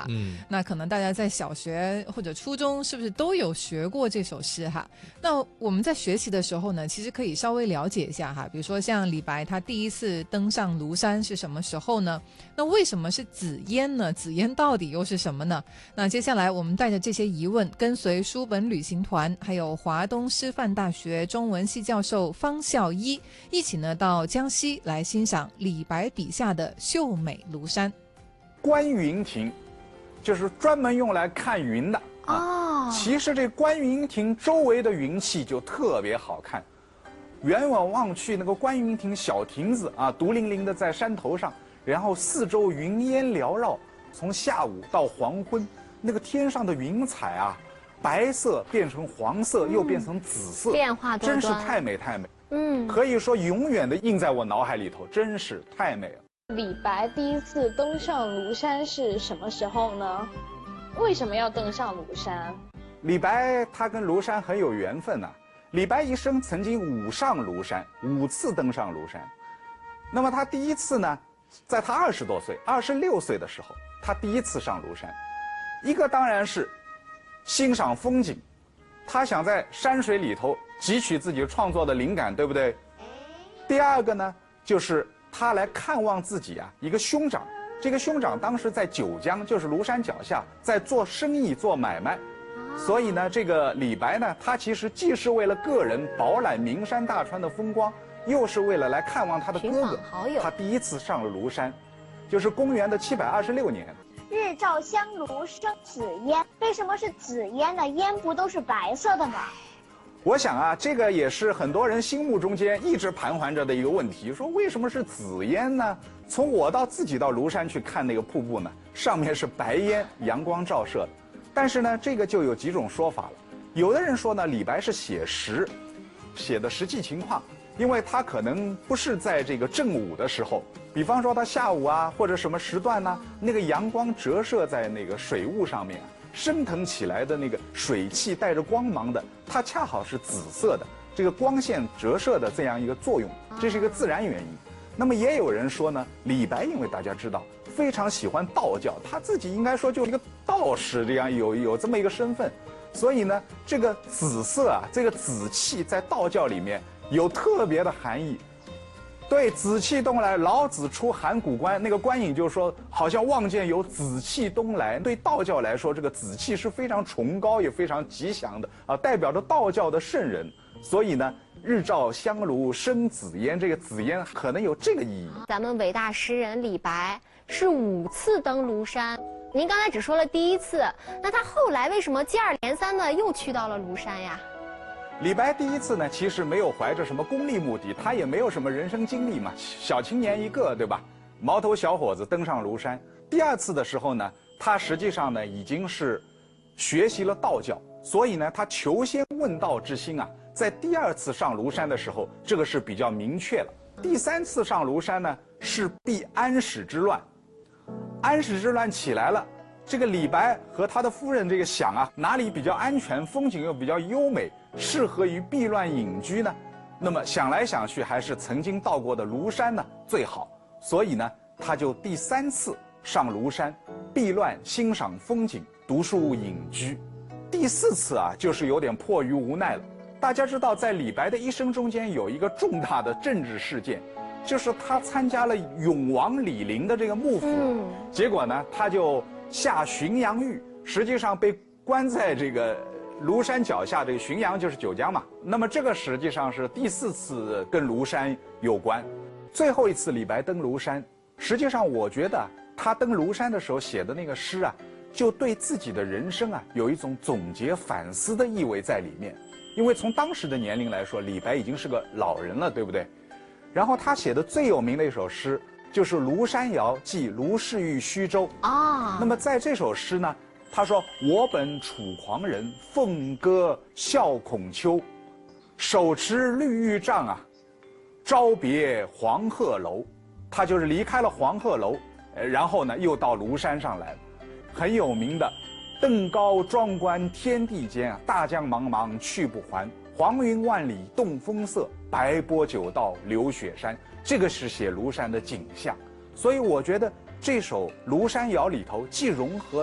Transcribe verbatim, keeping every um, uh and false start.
哈。嗯，那可能大家在小学或者初中是不是都有学过这首诗哈？那我们在学习的时候呢，其实可以稍微了解一下哈，比如说像李白他第一次登上庐山是什么时候呢？那为什么是紫烟呢？紫烟到底又是什么呢？那接下来我们带着这些疑问，跟随书本旅行团还有华东师范大学中文系教授方孝一一起呢到江西来欣赏李白笔下的秀美庐山。 观云亭就是专门用来看云的啊。其实这观云亭周围的云气就特别好看，远远望去，那个观云亭小亭子啊，独零零的在山头上，然后四周云烟缭绕，从下午到黄昏，那个天上的云彩啊，白色变成黄色，又变成紫色， 变化多端， 真是太美太美。 嗯， 可以说永远的印在我脑海里头，真是太美了。 李白第一次登上庐山是什么时候呢？为什么要登上庐山？ 李白他跟庐山很有缘分呐、啊。李白一生曾经五上庐山，五次登上庐山。那么他第一次呢，在他二十多岁，二十六岁的时候，他第一次上庐山。一个当然是欣赏风景，他想在山水里头汲取自己创作的灵感，对不对？第二个呢，就是他来看望自己啊一个兄长，这个兄长当时在九江，就是庐山脚下，在做生意做买卖。所以呢，这个李白呢，他其实既是为了个人饱览名山大川的风光，又是为了来看望他的哥哥。他第一次上了庐山，就是公元的七百二十六年。 日照香炉生紫烟，为什么是紫烟呢？烟不都是白色的吗？ 我想啊，这个也是很多人心目中间一直盘桓着的一个问题，说为什么是紫烟呢？从我到自己到庐山去看那个瀑布呢，上面是白烟，阳光照射的。但是呢，这个就有几种说法了。有的人说呢，李白是写实，写的实际情况，因为他可能不是在这个正午的时候，比方说他下午啊或者什么时段呢，那个阳光折射在那个水雾上面，升腾起来的那个水汽带着光芒的，它恰好是紫色的，这个光线折射的这样一个作用，这是一个自然原因。那么也有人说呢，李白因为大家知道非常喜欢道教，他自己应该说就是一个道士，这样有有这么一个身份，所以呢，这个紫色啊，这个紫气在道教里面有特别的含义。对，紫气东来，老子出函谷关，那个关羽就说，好像望见有紫气东来。对道教来说，这个紫气是非常崇高也非常吉祥的啊，代表着道教的圣人。所以呢，日照香炉生紫烟，这个紫烟可能有这个意义。 咱们伟大诗人李白是五次登庐山，您刚才只说了第一次，那他后来为什么接二连三的又去到了庐山呀？ 李白第一次呢，其实没有怀着什么功利目的，他也没有什么人生经历嘛，小青年一个，对吧？毛头小伙子登上庐山。第二次的时候呢，他实际上呢已经是学习了道教，所以呢，他求仙问道之心啊，在第二次上庐山的时候，这个是比较明确了。第三次上庐山呢，是避安史之乱，安史之乱起来了。这个李白和他的夫人这个想啊，哪里比较安全，风景又比较优美，适合于避乱隐居呢？那么想来想去，还是曾经到过的庐山呢最好。所以呢，他就第三次上庐山，避乱欣赏风景，读书隐居。第四次啊，就是有点迫于无奈了。大家知道，在李白的一生中间有一个重大的政治事件，就是他参加了永王李璘的这个幕府，嗯、结果呢，他就下浔阳狱，实际上被关在这个庐山脚下，这个浔阳就是九江嘛。那么这个实际上是第四次跟庐山有关。最后一次李白登庐山，实际上我觉得他登庐山的时候写的那个诗啊，就对自己的人生啊有一种总结反思的意味在里面。因为从当时的年龄来说，李白已经是个老人了，对不对？然后他写的最有名的一首诗就是《庐山谣寄卢氏玉虚舟》啊。那么在这首诗呢，他说：“我本楚狂人，凤歌笑孔丘，手持绿玉杖啊，朝别黄鹤楼。”他就是离开了黄鹤楼，然后呢又到庐山上来了。很有名的“登高壮观天地间啊，大江茫茫去不还。黄云万里动风色，白波九道流雪山。”这个是写庐山的景象，所以我觉得这首《庐山谣》里头既融合